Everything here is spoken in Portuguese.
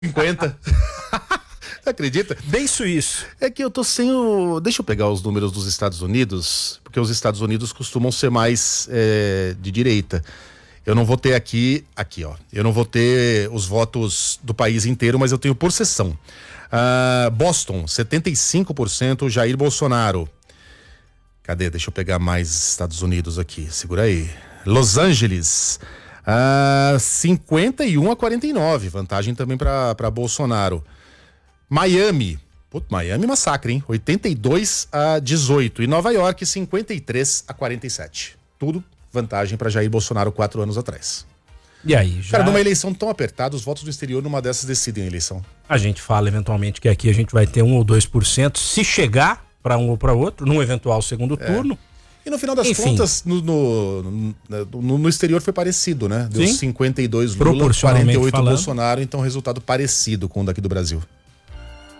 50. Acredita? Bem suíço. É que eu tô sem o... Deixa eu pegar os números dos Estados Unidos, porque os Estados Unidos costumam ser mais de direita. Eu não vou ter aqui, ó. Eu não vou ter os votos do país inteiro, mas eu tenho por seção. Boston, 75% Jair Bolsonaro. Cadê? Deixa eu pegar mais Estados Unidos aqui. Segura aí. Los Angeles, 51-49. Vantagem também para Bolsonaro. Miami. Miami massacre, hein? 82-18. E Nova York, 53-47. Tudo vantagem para Jair Bolsonaro 4 anos atrás. E aí, já... Cara, numa eleição tão apertada, os votos do exterior numa dessas decidem a eleição. A gente fala eventualmente que aqui a gente vai ter 1 ou 2%, se chegar para um ou para outro, num eventual segundo turno. E no final das contas, no exterior foi parecido, né? Deu 52 Lula, 48 Bolsonaro, então resultado parecido com o daqui do Brasil.